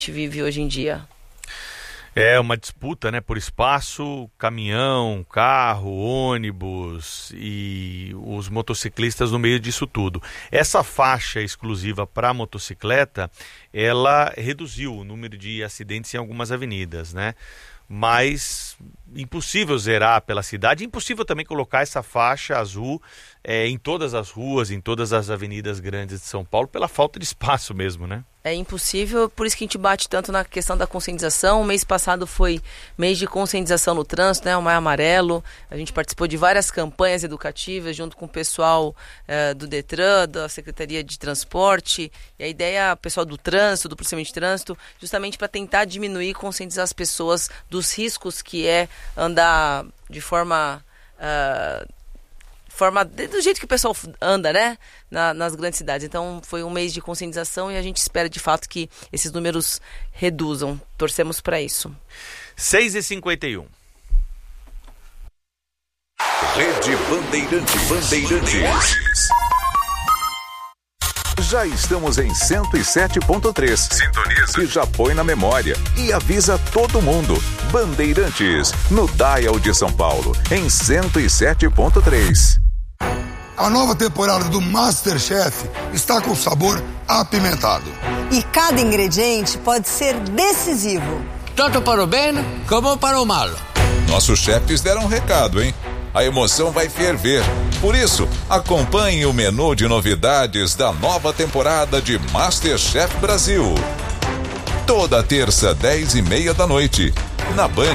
vive hoje em dia. É uma disputa, né, por espaço, caminhão, carro, ônibus e os motociclistas no meio disso tudo. Essa faixa exclusiva para motocicleta, ela reduziu o número de acidentes em algumas avenidas, né? Mas impossível zerar pela cidade, impossível também colocar essa faixa azul em todas as ruas, em todas as avenidas grandes de São Paulo, pela falta de espaço mesmo, né? É impossível, por isso que a gente bate tanto na questão da conscientização. O mês passado foi mês de conscientização no trânsito, né? O Maio Amarelo. A gente participou de várias campanhas educativas junto com o pessoal do Detran, da Secretaria de Transporte. E a ideia, o pessoal do trânsito, do policiamento de trânsito, justamente para tentar diminuir e conscientizar as pessoas dos riscos que é andar de forma do jeito que o pessoal anda, né, nas grandes cidades. Então foi um mês de conscientização e a gente espera de fato que esses números reduzam. Torcemos para isso. 6h51. Rede Bandeirantes. Já estamos em 107.3. Sintoniza. E já põe na memória. E avisa todo mundo. Bandeirantes, no Dial de São Paulo, em 107.3. A nova temporada do MasterChef está com sabor apimentado. E cada ingrediente pode ser decisivo. Tanto para o bem como para o mal. Nossos chefes deram um recado, hein? A emoção vai ferver. Por isso, acompanhe o menu de novidades da nova temporada de MasterChef Brasil. Toda terça, 10h30 da noite, na Band.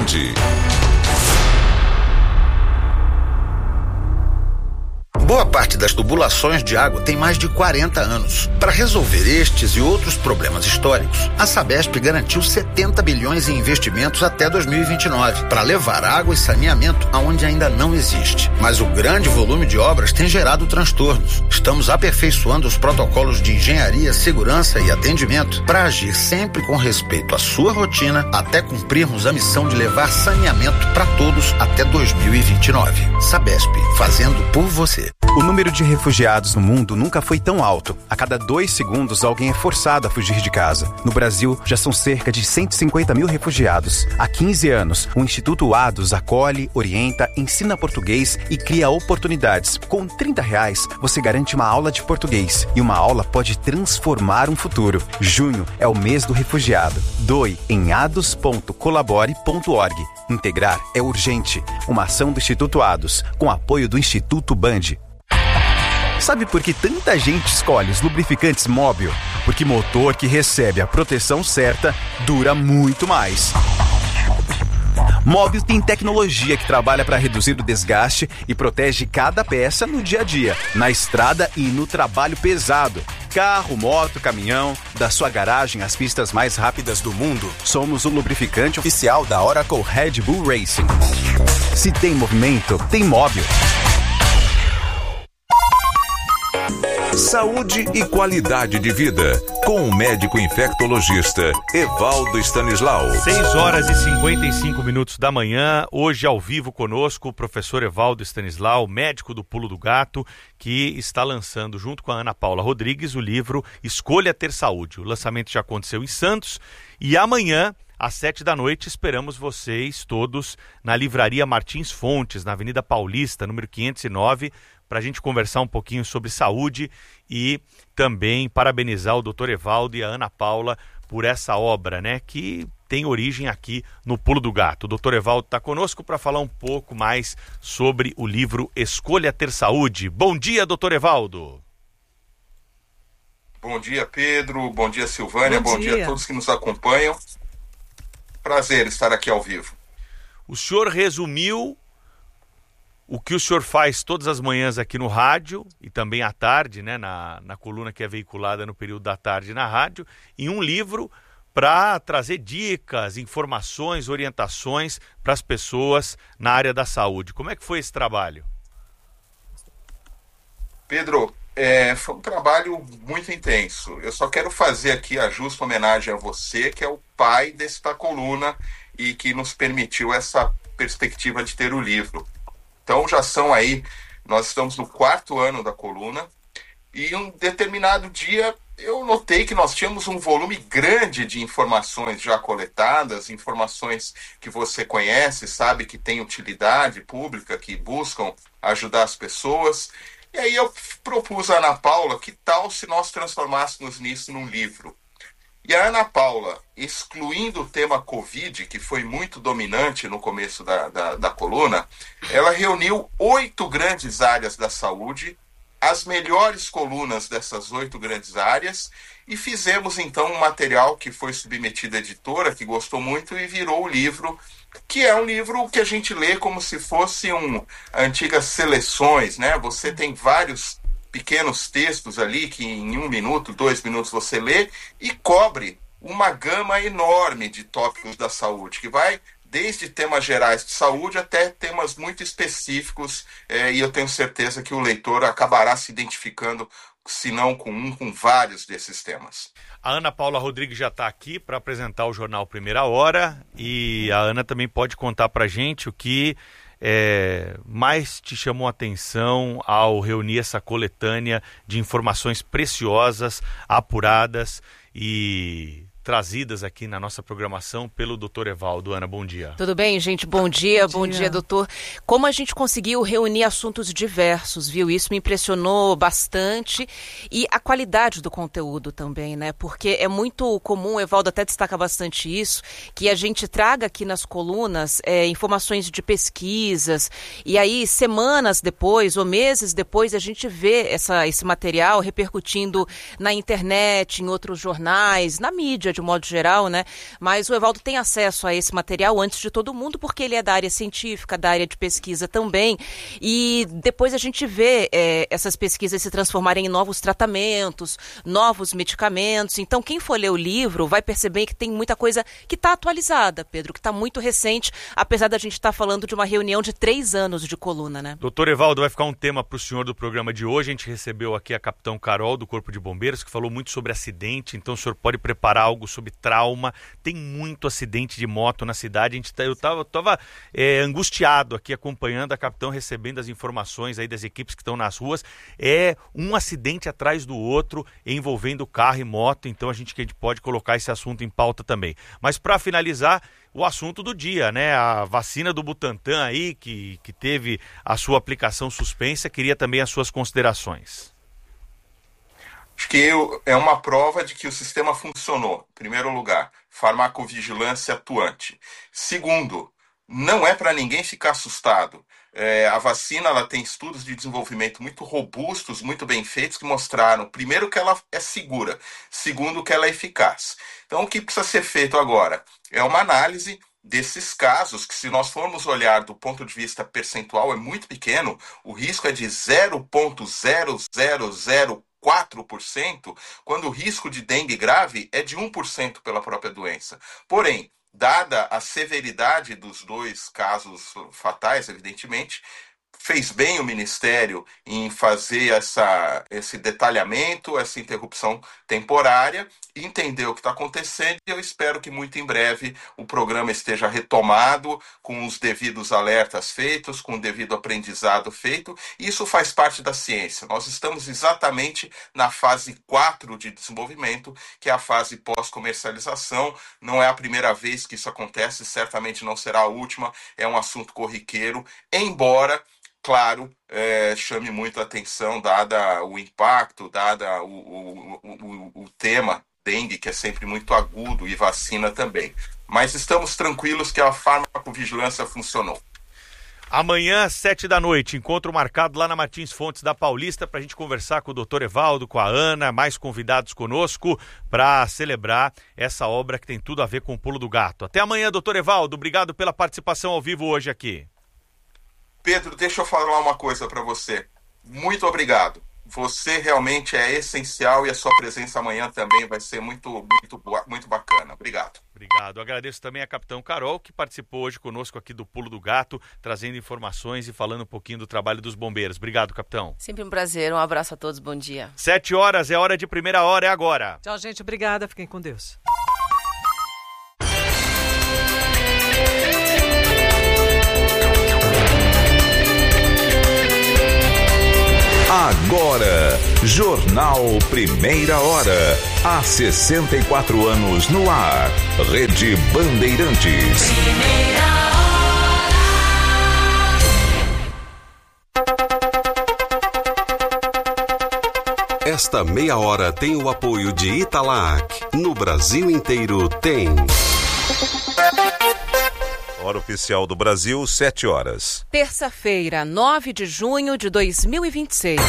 Boa parte das tubulações de água tem mais de 40 anos. Para resolver estes e outros problemas históricos, a Sabesp garantiu 70 bilhões em investimentos até 2029 para levar água e saneamento aonde ainda não existe. Mas o grande volume de obras tem gerado transtornos. Estamos aperfeiçoando os protocolos de engenharia, segurança e atendimento para agir sempre com respeito à sua rotina até cumprirmos a missão de levar saneamento para todos até 2029. Sabesp, fazendo por você. O número de refugiados no mundo nunca foi tão alto. A cada 2 segundos, alguém é forçado a fugir de casa. No Brasil, já são cerca de 150 mil refugiados. Há 15 anos, o Instituto ADOS acolhe, orienta, ensina português e cria oportunidades. Com R$30, você garante uma aula de português. E uma aula pode transformar um futuro. Junho é o mês do refugiado. Doe em ados.colabore.org. Integrar é urgente. Uma ação do Instituto ADOS, com apoio do Instituto Band. Sabe por que tanta gente escolhe os lubrificantes Móbil? Porque motor que recebe a proteção certa dura muito mais. Móbil tem tecnologia que trabalha para reduzir o desgaste e protege cada peça no dia a dia, na estrada e no trabalho pesado. Carro, moto, caminhão, da sua garagem às pistas mais rápidas do mundo, somos o lubrificante oficial da Oracle Red Bull Racing. Se tem movimento, tem Móbil. Saúde e qualidade de vida, com o médico infectologista Evaldo Stanislau. 6h55 da manhã, hoje ao vivo conosco o professor Evaldo Stanislau, médico do Pulo do Gato, que está lançando junto com a Ana Paula Rodrigues o livro Escolha Ter Saúde. O lançamento já aconteceu em Santos e amanhã, às 19h, esperamos vocês todos na Livraria Martins Fontes, na Avenida Paulista, número 509, para a gente conversar um pouquinho sobre saúde e também parabenizar o Dr. Evaldo e a Ana Paula por essa obra, né, que tem origem aqui no Pulo do Gato. O Dr. Evaldo está conosco para falar um pouco mais sobre o livro Escolha Ter Saúde. Bom dia, Dr. Evaldo. Bom dia, Pedro. Bom dia, Silvânia. Bom dia a todos que nos acompanham. Prazer estar aqui ao vivo. O senhor resumiu o que o senhor faz todas as manhãs aqui no rádio e também à tarde, né, na coluna que é veiculada no período da tarde na rádio, em um livro para trazer dicas, informações, orientações para as pessoas na área da saúde. Como é que foi esse trabalho? Pedro, foi um trabalho muito intenso. Eu só quero fazer aqui a justa homenagem a você, que é o pai desta coluna e que nos permitiu essa perspectiva de ter o livro. Então já são aí, nós estamos no 4º ano da coluna, e um determinado dia eu notei que nós tínhamos um volume grande de informações já coletadas, informações que você conhece, sabe que tem utilidade pública, que buscam ajudar as pessoas. E aí eu propus a Ana Paula, que tal se nós transformássemos nisso num livro? E a Ana Paula, excluindo o tema Covid, que foi muito dominante no começo da coluna, ela reuniu 8 grandes áreas da saúde, as melhores colunas dessas 8 grandes áreas, e fizemos então um material que foi submetido à editora, que gostou muito, e virou o livro, que é um livro que a gente lê como se fosse antigas seleções, né? Você tem vários pequenos textos ali que em 1 minuto, 2 minutos você lê, e cobre uma gama enorme de tópicos da saúde, que vai desde temas gerais de saúde até temas muito específicos, e eu tenho certeza que o leitor acabará se identificando, se não com vários desses temas. A Ana Paula Rodrigues já está aqui para apresentar o jornal Primeira Hora, e a Ana também pode contar para a gente o que mais te chamou a atenção ao reunir essa coletânea de informações preciosas, apuradas e trazidas aqui na nossa programação pelo Dr. Evaldo. Ana, bom dia. Tudo bem, gente? Bom dia, doutor. Como a gente conseguiu reunir assuntos diversos, viu? Isso me impressionou bastante, e a qualidade do conteúdo também, né? Porque é muito comum, o Evaldo até destaca bastante isso, que a gente traga aqui nas colunas informações de pesquisas, e aí semanas depois ou meses depois a gente vê esse material repercutindo na internet, em outros jornais, na mídia de modo geral, né? Mas o Evaldo tem acesso a esse material antes de todo mundo, porque ele é da área científica, da área de pesquisa também, e depois a gente vê essas pesquisas se transformarem em novos tratamentos, novos medicamentos. Então, quem for ler o livro vai perceber que tem muita coisa que está atualizada, Pedro, que está muito recente, apesar da gente estar falando de uma reunião de 3 anos de coluna, né? Doutor Evaldo, vai ficar um tema para o senhor do programa de hoje. A gente recebeu aqui a Capitão Carol, do Corpo de Bombeiros, que falou muito sobre acidente, então o senhor pode preparar algo sobre trauma. Tem muito acidente de moto na cidade. Eu estava angustiado aqui acompanhando a Capitão, recebendo as informações aí das equipes que estão nas ruas. É um acidente atrás do outro envolvendo carro e moto, então a gente pode colocar esse assunto em pauta também. Mas para finalizar, o assunto do dia, né? A vacina do Butantan aí, que teve a sua aplicação suspensa, queria também as suas considerações. Acho que é uma prova de que o sistema funcionou. Em primeiro lugar, farmacovigilância atuante. Segundo, não é para ninguém ficar assustado. A vacina ela tem estudos de desenvolvimento muito robustos, muito bem feitos, que mostraram, primeiro, que ela é segura, segundo, que ela é eficaz. Então, o que precisa ser feito agora é uma análise desses casos, que se nós formos olhar do ponto de vista percentual, é muito pequeno. O risco é de 0,0004%, quando o risco de dengue grave é de 1% pela própria doença. Porém, dada a severidade dos 2 casos fatais, evidentemente, fez bem o Ministério em fazer esse detalhamento, essa interrupção temporária, entender o que está acontecendo, e eu espero que muito em breve o programa esteja retomado, com os devidos alertas feitos, com o devido aprendizado feito. Isso faz parte da ciência. Nós estamos exatamente na fase 4 de desenvolvimento, que é a fase pós-comercialização. Não é a primeira vez que isso acontece, certamente não será a última, é um assunto corriqueiro, embora, claro, chame muito a atenção, dada o impacto, dada o tema dengue, que é sempre muito agudo, e vacina também. Mas estamos tranquilos que a farmacovigilância funcionou. Amanhã, 19h, encontro marcado lá na Martins Fontes da Paulista para a gente conversar com o Dr. Evaldo, com a Ana, mais convidados conosco para celebrar essa obra que tem tudo a ver com o Pulo do Gato. Até amanhã, Dr. Evaldo. Obrigado pela participação ao vivo hoje aqui. Pedro, deixa eu falar uma coisa para você. Muito obrigado. Você realmente é essencial, e a sua presença amanhã também vai ser muito bacana. Obrigado. Obrigado. Agradeço também a Capitão Carol, que participou hoje conosco aqui do Pulo do Gato, trazendo informações e falando um pouquinho do trabalho dos bombeiros. Obrigado, Capitão. Sempre um prazer. Um abraço a todos. Bom dia. 7h, é hora de Primeira Hora, é agora. Tchau, gente. Obrigada. Fiquem com Deus. A Agora, Jornal Primeira Hora. Há 64 anos no ar. Rede Bandeirantes. Esta meia hora tem o apoio de Italac. No Brasil inteiro tem. Hora oficial do Brasil, 7 horas. Terça-feira, 9 de junho de 2026.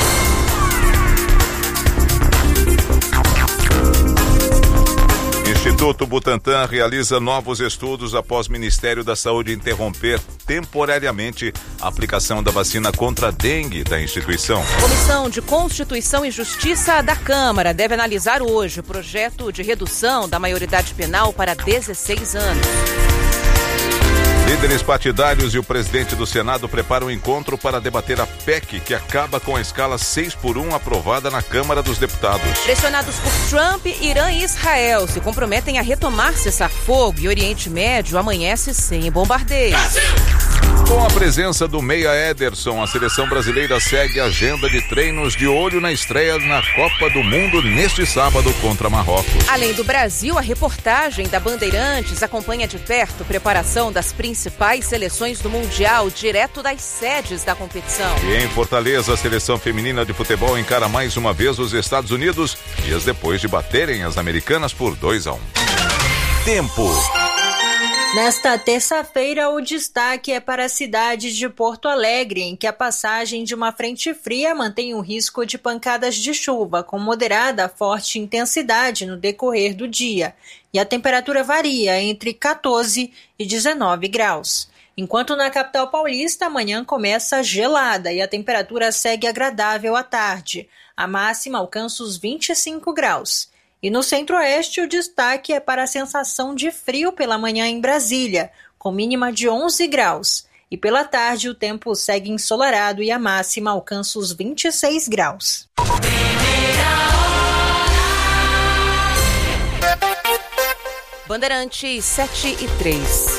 Instituto Butantan realiza novos estudos após Ministério da Saúde interromper temporariamente a aplicação da vacina contra a dengue da instituição. Comissão de Constituição e Justiça da Câmara deve analisar hoje o projeto de redução da maioridade penal para 16 anos. Líderes partidários e o presidente do Senado preparam um encontro para debater a PEC que acaba com a escala 6x1 aprovada na Câmara dos Deputados. Pressionados por Trump, Irã e Israel se comprometem a retomar cessar-fogo e Oriente Médio amanhece sem bombardeio. Com a presença do meia Ederson, a seleção brasileira segue a agenda de treinos de olho na estreia na Copa do Mundo neste sábado contra Marrocos. Além do Brasil, a reportagem da Bandeirantes acompanha de perto a preparação das principais seleções do Mundial, direto das sedes da competição. E em Fortaleza, a seleção feminina de futebol encara mais uma vez os Estados Unidos, dias depois de baterem as americanas por 2-1. Tempo. Nesta terça-feira, o destaque é para a cidade de Porto Alegre, em que a passagem de uma frente fria mantém o risco de pancadas de chuva com moderada a forte intensidade no decorrer do dia, e a temperatura varia entre 14 e 19 graus. Enquanto na capital paulista, amanhã começa gelada e a temperatura segue agradável à tarde. A máxima alcança os 25 graus. E no centro-oeste, o destaque é para a sensação de frio pela manhã em Brasília, com mínima de 11 graus. E pela tarde, o tempo segue ensolarado e a máxima alcança os 26 graus. Bandeirantes 7:03.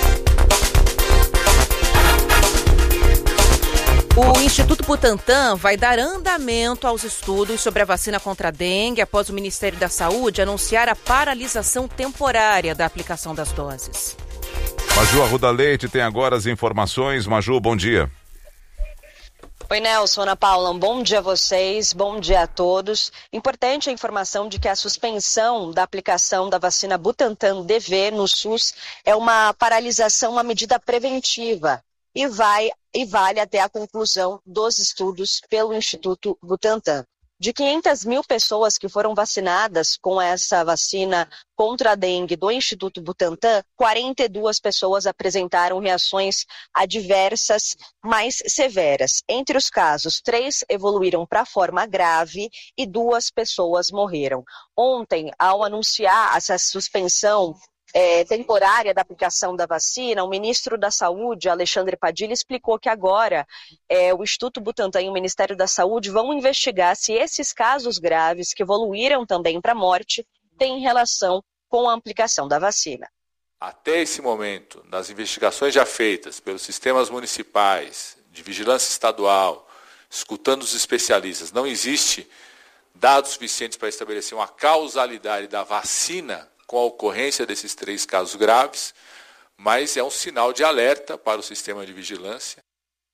O Instituto Butantan vai dar andamento aos estudos sobre a vacina contra a dengue após o Ministério da Saúde anunciar a paralisação temporária da aplicação das doses. Maju Arruda Leite tem agora as informações. Maju, bom dia. Oi, Nelson, Ana Paula, bom dia a vocês, bom dia a todos. Importante a informação de que a suspensão da aplicação da vacina Butantan DV no SUS é uma paralisação, uma medida preventiva e vale até a conclusão dos estudos pelo Instituto Butantan. De 500 mil pessoas que foram vacinadas com essa vacina contra a dengue do Instituto Butantan, 42 pessoas apresentaram reações adversas mais severas. Entre os casos, 3 evoluíram para forma grave e 2 pessoas morreram. Ontem, ao anunciar essa suspensão temporária da aplicação da vacina, o ministro da Saúde, Alexandre Padilha, explicou que agora o Instituto Butantan e o Ministério da Saúde vão investigar se esses casos graves, que evoluíram também para a morte, têm relação com a aplicação da vacina. Até esse momento, nas investigações já feitas pelos sistemas municipais, de vigilância estadual, escutando os especialistas, não existe dados suficientes para estabelecer uma causalidade da vacina com a ocorrência desses 3 casos graves, mas é um sinal de alerta para o sistema de vigilância.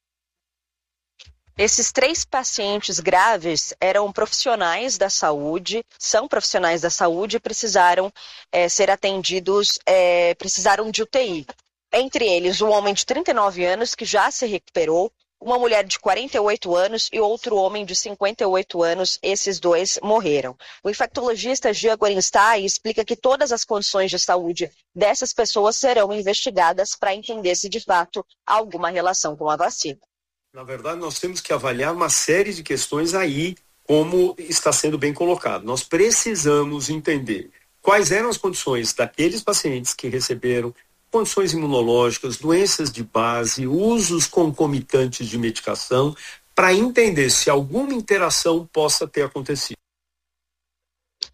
Esses 3 pacientes graves eram profissionais da saúde, são profissionais da saúde e precisaram ser atendidos, precisaram de UTI. Entre eles, um homem de 39 anos que já se recuperou, uma mulher de 48 anos e outro homem de 58 anos, esses 2 morreram. O infectologista Gia Gorenstein explica que todas as condições de saúde dessas pessoas serão investigadas para entender se de fato há alguma relação com a vacina. Na verdade, nós temos que avaliar uma série de questões aí, como está sendo bem colocado. Nós precisamos entender quais eram as condições daqueles pacientes que receberam condições imunológicas, doenças de base, usos concomitantes de medicação, para entender se alguma interação possa ter acontecido.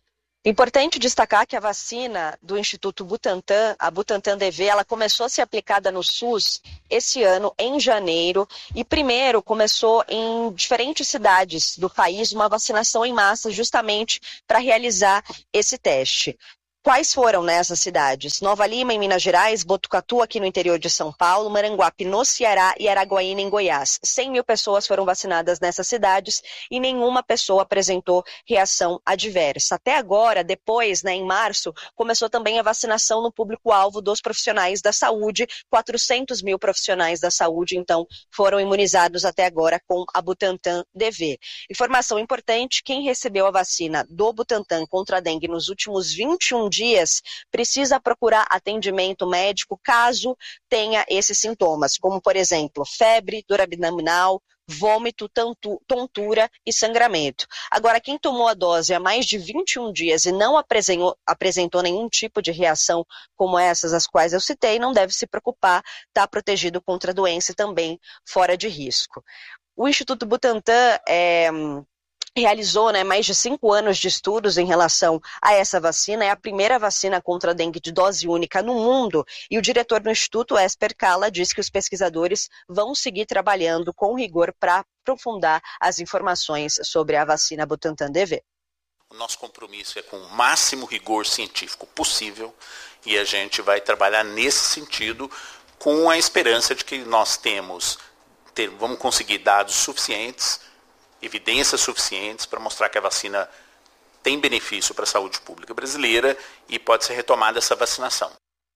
Importante destacar que a vacina do Instituto Butantan, a Butantan DV, ela começou a ser aplicada no SUS esse ano, em janeiro, e primeiro começou em diferentes cidades do país uma vacinação em massa justamente para realizar esse teste. Quais foram nessas cidades? Nova Lima, em Minas Gerais, Botucatu, aqui no interior de São Paulo, Maranguape, no Ceará e Araguaína, em Goiás. 100 mil pessoas foram vacinadas nessas cidades e nenhuma pessoa apresentou reação adversa. Até agora, depois, em março, começou também a vacinação no público-alvo dos profissionais da saúde. 400 mil profissionais da saúde, então, foram imunizados até agora com a Butantan DV. Informação importante, quem recebeu a vacina do Butantan contra a dengue nos últimos 21 dias, precisa procurar atendimento médico caso tenha esses sintomas, como, por exemplo, febre, dor abdominal, vômito, tontura e sangramento. Agora, quem tomou a dose há mais de 21 dias e não apresentou nenhum tipo de reação como essas as quais eu citei, não deve se preocupar, está protegido contra a doença e também fora de risco. O Instituto Butantan realizou mais de 5 anos de estudos em relação a essa vacina. É a primeira vacina contra a dengue de dose única no mundo. E o diretor do Instituto, Esper Kala, disse que os pesquisadores vão seguir trabalhando com rigor para aprofundar as informações sobre a vacina Butantan DV. O nosso compromisso é com o máximo rigor científico possível e a gente vai trabalhar nesse sentido com a esperança de que nós vamos conseguir dados suficientes, evidências suficientes para mostrar que a vacina tem benefício para a saúde pública brasileira e pode ser retomada essa vacinação.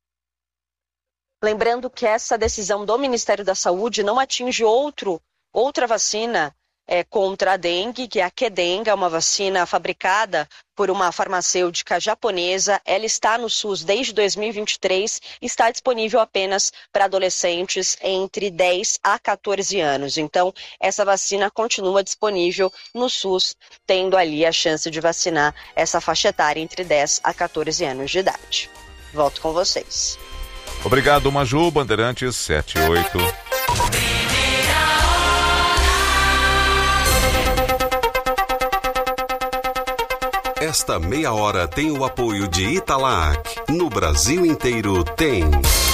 Lembrando que essa decisão do Ministério da Saúde não atinge outra vacina contra a dengue, que é a Qdenga, uma vacina fabricada por uma farmacêutica japonesa. Ela está no SUS desde 2023 e está disponível apenas para adolescentes entre 10 a 14 anos. Então, essa vacina continua disponível no SUS, tendo ali a chance de vacinar essa faixa etária entre 10 a 14 anos de idade. Volto com vocês. Obrigado, Maju. Bandeirantes 78. Esta meia hora tem o apoio de Italac. No Brasil inteiro tem.